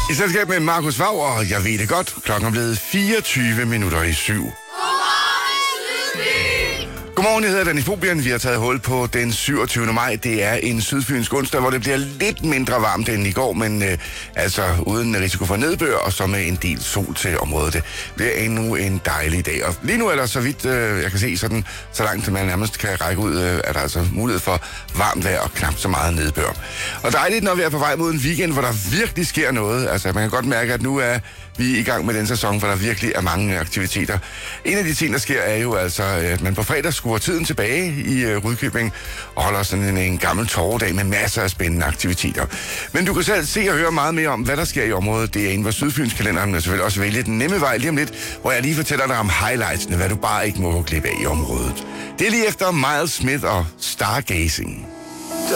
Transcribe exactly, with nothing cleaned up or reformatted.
I selskab med Markus Vag, og jeg ved det godt, klokken er blevet fireogtyve minutter i syv. Godmorgen, jeg hedder Danny Fobian. Vi har taget hul på den syvogtyvende maj. Det er en sydfynsk onsdag, hvor det bliver lidt mindre varmt end i går, men øh, altså uden risiko for nedbør, og så med en del sol til området. Det bliver endnu en dejlig dag. Og lige nu er der, så vidt øh, jeg kan se, sådan, så langt man nærmest kan række ud, øh, er der altså mulighed for varmt vejr og knap så meget nedbør. Og dejligt, når vi er på vej mod en weekend, hvor der virkelig sker noget. Altså, man kan godt mærke, at nu er vi i gang med den sæson, hvor der virkelig er mange aktiviteter. En af de ting, der sker, er jo altså, at man på fredag skruer tiden tilbage i uh, Rudkøbing og holder sådan en, en gammel torvedag med masser af spændende aktiviteter. Men du kan selv se og høre meget mere om, hvad der sker i området. Det er inde på Sydfynskalenderen, men selvfølgelig også vælge den nemme vej lige om lidt, hvor jeg lige fortæller dig om highlightsene, hvad du bare ikke må gå glip af i området. Det er lige efter Miles Smith og Stargazing.